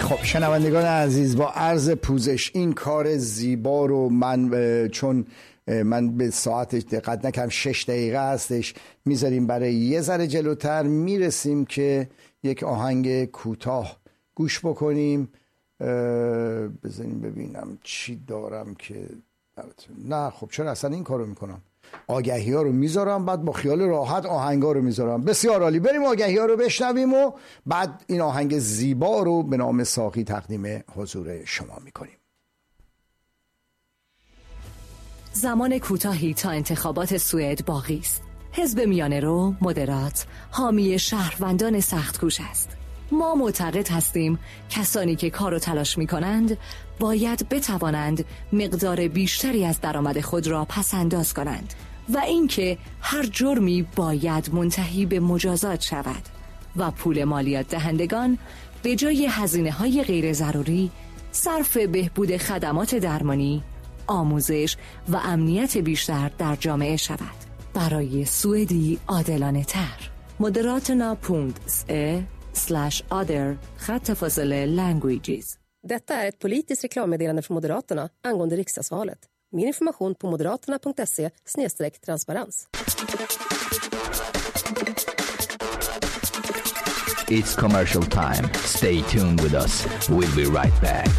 خب شنوندگان عزیز، با عرض پوزش این کار زیبا رو چون من به ساعتش دقت نکردم 6 دقیقه هستش، میذاریم برای یه ذره جلوتر میرسیم که یک آهنگ کوتاه گوش بکنیم. بذاریم ببینم چی دارم که نه خب چرا اصلا این کارو میکنم، آگهی ها رو میذارم بعد با خیال راحت آهنگ ها رو میذارم. بسیار عالی، بریم آگهی ها رو بشنویم و بعد این آهنگ زیبا رو به نام ساقی تقدیم حضور شما میکنیم. زمان کوتاهی تا انتخابات سوئد باقی است. حزب میانه رو مدرات حامی شهروندان سخت‌کوش است. ما معتقد هستیم کسانی که کار و تلاش می کنند باید بتوانند مقدار بیشتری از درآمد خود را پس انداز کنند و اینکه هر جرمی باید منتهی به مجازات شود و پول مالیات دهندگان به جای هزینه‌های غیر ضروری صرف بهبود خدمات درمانی، آموزش و امنیت بیشتر در جامعه شود. برای سوئدی عادلانه تر. Moderaterna.se/other/languages. Detta är ett politiskt reklammeddelande från Moderaterna angående riksdagsvalet. Mer information på moderaterna.se/transparens. It's commercial time. Stay tuned with us. We'll be right back.